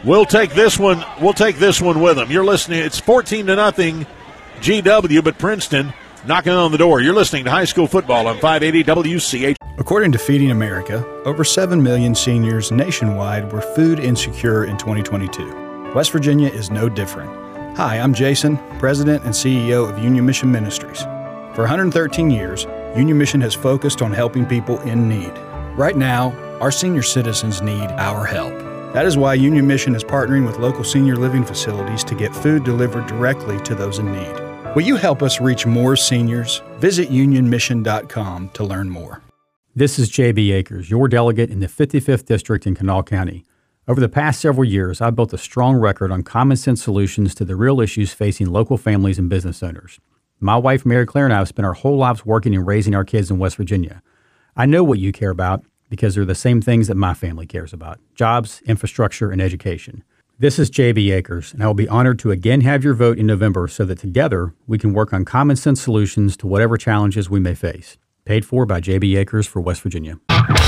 We'll take this one. We'll take this one with them. You're listening. It's 14-0 GW, but Princeton knocking on the door. You're listening to high school football on 580 WCH. According to Feeding America, over 7 million seniors nationwide were food insecure in 2022. West Virginia is no different. Hi, I'm Jason, President and CEO of Union Mission Ministries. For 113 years, Union Mission has focused on helping people in need. Right now, our senior citizens need our help. That is why Union Mission is partnering with local senior living facilities to get food delivered directly to those in need. Will you help us reach more seniors? Visit unionmission.com to learn more. This is J.B. Akers, your delegate in the 55th District in Kanawha County. Over the past several years, I've built a strong record on common sense solutions to the real issues facing local families and business owners. My wife, Mary Claire, and I have spent our whole lives working and raising our kids in West Virginia. I know what you care about because they're the same things that my family cares about: jobs, infrastructure, and education. This is J.B. Akers, and I will be honored to again have your vote in November so that together we can work on common sense solutions to whatever challenges we may face. Paid for by J.B. Akers for West Virginia.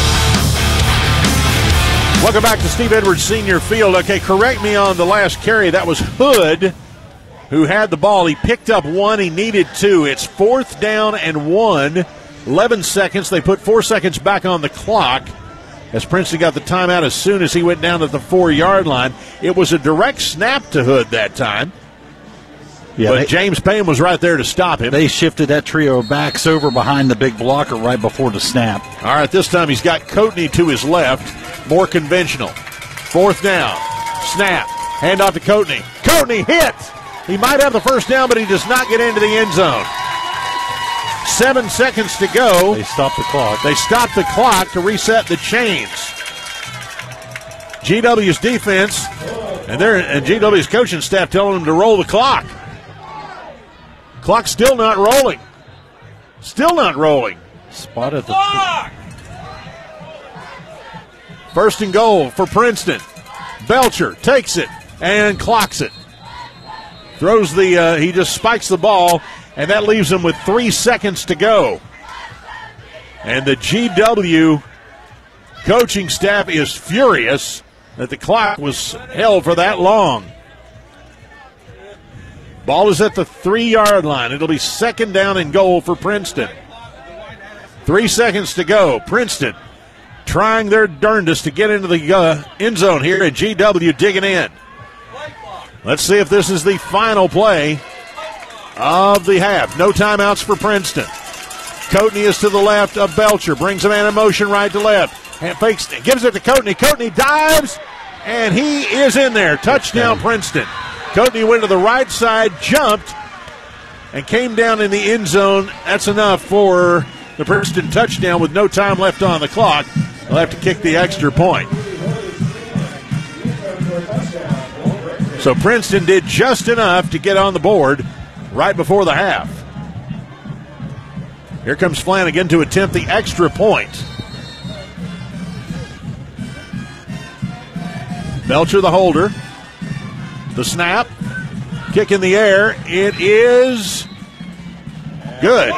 Welcome back to Steve Edwards Senior Field. Okay, correct me on the last carry. That was Hood who had the ball. He picked up one. He needed two. It's 4th down and 1. 11 seconds. They put 4 seconds back on the clock as Princeton got the timeout as soon as he went down at the 4-yard line. It was a direct snap to Hood that time. Yeah, but James Payne was right there to stop him. They shifted that trio of backs over behind the big blocker right before the snap. All right, this time he's got Coatney to his left, more conventional. 4th down, snap, handoff to Coatney. Coatney hits. He might have the first down, but he does not get into the end zone. 7 seconds to go. They stopped the clock. They stopped the clock to reset the chains. GW's defense and GW's coaching staff telling them to roll the clock. Clock's still not rolling. Still not rolling. Spotted the clock. 1st and goal for Princeton. Belcher takes it and clocks it. Throws he just spikes the ball, and that leaves him with 3 seconds to go. And the GW coaching staff is furious that the clock was held for that long. Ball is at the 3-yard line. It'll be 2nd down and goal for Princeton. 3 seconds to go. Princeton trying their darndest to get into the end zone here, and GW digging in. Let's see if this is the final play of the half. No timeouts for Princeton. Coatney is to the left of Belcher. Brings a man in motion right to left. And fakes, gives it to Coatney. Coatney dives, and he is in there. Touchdown, Princeton. Coatney went to the right side, jumped, and came down in the end zone. That's enough for the Princeton touchdown with no time left on the clock. They'll have to kick the extra point. So Princeton did just enough to get on the board right before the half. Here comes Flanagan to attempt the extra point. Belcher the holder. The snap. Kick in the air. It is good.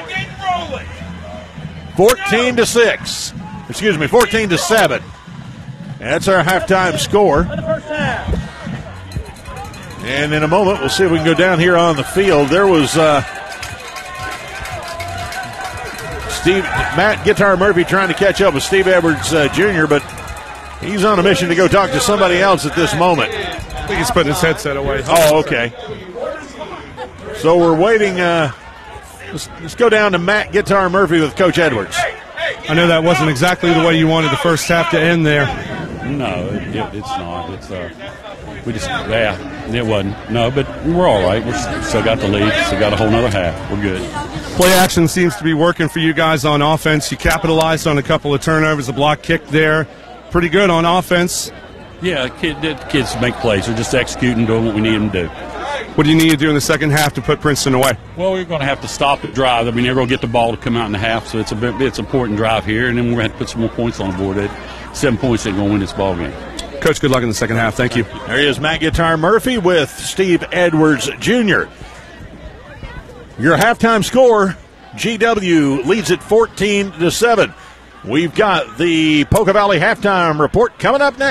14-6. Excuse me, 14-7. That's our halftime score. And in a moment, we'll see if we can go down here on the field. There was Matt Guitar Murphy trying to catch up with Steve Edwards Jr., but he's on a mission to go talk to somebody else at this moment. I think he's putting his headset away. Oh, okay. So we're waiting. Let's go down to Matt Guitar Murphy with Coach Edwards. I know that wasn't exactly the way you wanted the first half to end there. No, it's not. It wasn't. No, but we're all right. We've still got the lead. Still got a whole nother half. We're good. Play action seems to be working for you guys on offense. You capitalized on a couple of turnovers, a block kick there. Pretty good on offense. Yeah, kids make plays. They're just executing, doing what we need them to do. What do you need to do in the second half to put Princeton away? Well, we're going to have to stop the drive. I mean, they're going to get the ball to come out in the half, so it's an important drive here, and then we're going to have to put some more points on the board. 7 points ain't going to win this ball game. Coach, good luck in the second half. Thank you. There he is, Matt Guitar Murphy with Steve Edwards Jr. Your halftime score, GW leads it 14-7. We've got the Poca Valley halftime report coming up next.